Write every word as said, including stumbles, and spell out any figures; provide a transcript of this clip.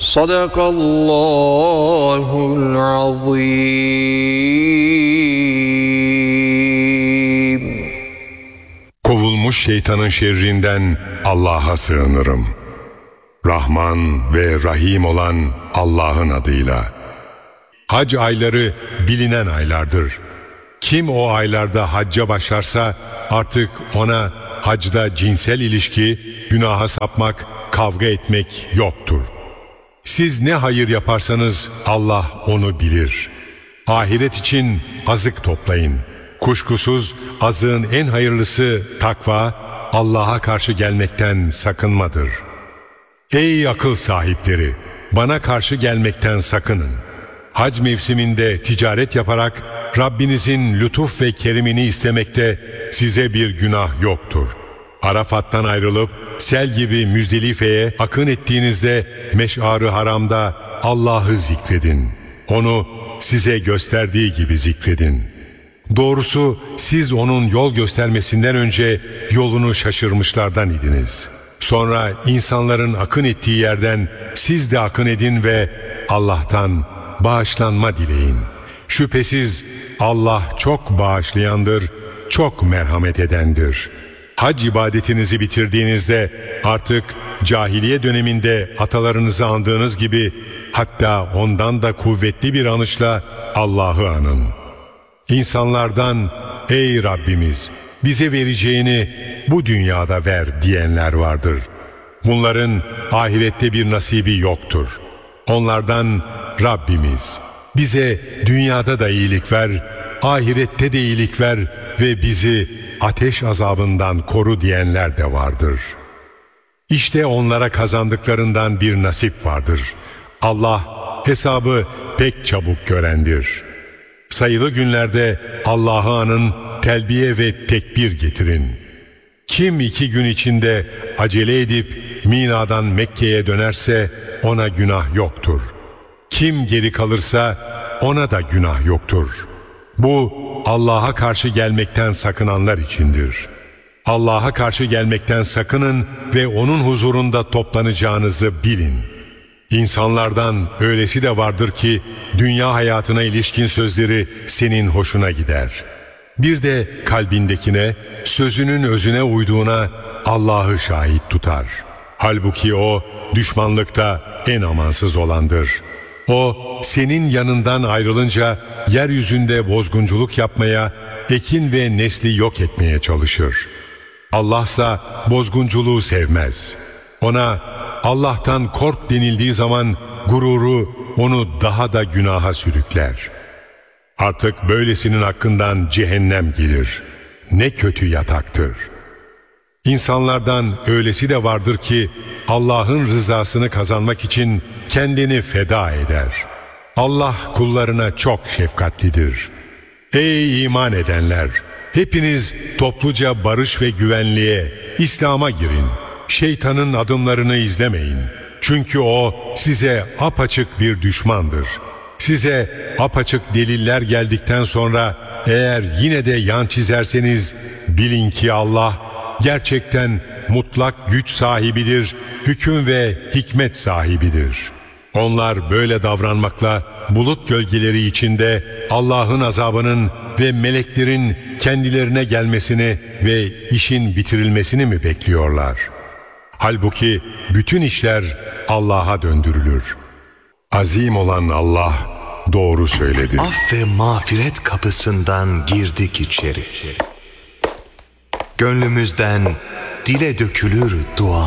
Sadakallahul azim. Kovulmuş şeytanın şerrinden Allah'a sığınırım. Rahman ve Rahim olan Allah'ın adıyla. Hac ayları bilinen aylardır. Kim o aylarda hacca başlarsa artık ona hacda cinsel ilişki, günaha sapmak, kavga etmek yoktur. Siz ne hayır yaparsanız Allah onu bilir. Ahiret için azık toplayın. Kuşkusuz azığın en hayırlısı takva, Allah'a karşı gelmekten sakınmadır. Ey akıl sahipleri! Bana karşı gelmekten sakının. Hac mevsiminde ticaret yaparak Rabbinizin lütuf ve kerimini istemekte size bir günah yoktur. Arafat'tan ayrılıp sel gibi Müzdelife'ye akın ettiğinizde Meş'ar-ı Haram'da Allah'ı zikredin. Onu size gösterdiği gibi zikredin. Doğrusu siz onun yol göstermesinden önce yolunu şaşırmışlardan idiniz. Sonra insanların akın ettiği yerden siz de akın edin ve Allah'tan bağışlanma dileyin. Şüphesiz Allah çok bağışlayandır, çok merhamet edendir. Hac ibadetinizi bitirdiğinizde artık cahiliye döneminde atalarınızı andığınız gibi hatta ondan da kuvvetli bir anışla Allah'ı anın. İnsanlardan ey Rabbimiz bize vereceğini bu dünyada ver diyenler vardır. Bunların ahirette bir nasibi yoktur. Onlardan Rabbimiz bize dünyada da iyilik ver, ahirette de iyilik ver ve bizi ateş azabından koru diyenler de vardır. İşte onlara kazandıklarından bir nasip vardır. Allah hesabı pek çabuk görendir. Sayılı günlerde Allah'ı anın, telbiye ve tekbir getirin. Kim iki gün içinde acele edip Mina'dan Mekke'ye dönerse ona günah yoktur. Kim geri kalırsa ona da günah yoktur. Bu Allah'a karşı gelmekten sakınanlar içindir. Allah'a karşı gelmekten sakının ve onun huzurunda toplanacağınızı bilin. İnsanlardan öylesi de vardır ki dünya hayatına ilişkin sözleri senin hoşuna gider. Bir de kalbindekine, sözünün özüne uyduğuna Allah'ı şahit tutar. Halbuki o düşmanlıkta en amansız olandır. O senin yanından ayrılınca yeryüzünde bozgunculuk yapmaya, ekin ve nesli yok etmeye çalışır. Allah'sa bozgunculuğu sevmez. Ona Allah'tan kork denildiği zaman gururu onu daha da günaha sürükler. Artık böylesinin hakkından cehennem gelir. Ne kötü yataktır. İnsanlardan öylesi de vardır ki Allah'ın rızasını kazanmak için kendini feda eder. Allah kullarına çok şefkatlidir. Ey iman edenler! Hepiniz topluca barış ve güvenliğe, İslam'a girin. Şeytanın adımlarını izlemeyin. Çünkü o size apaçık bir düşmandır. Size apaçık deliller geldikten sonra eğer yine de yan çizerseniz bilin ki Allah gerçekten mutlak güç sahibidir, hüküm ve hikmet sahibidir. Onlar böyle davranmakla bulut gölgeleri içinde Allah'ın azabının ve meleklerin kendilerine gelmesini ve işin bitirilmesini mi bekliyorlar? Halbuki bütün işler Allah'a döndürülür. Azim olan Allah doğru söyledi. Af ve mağfiret kapısından girdik içeri. Gönlümüzden dile dökülür dua.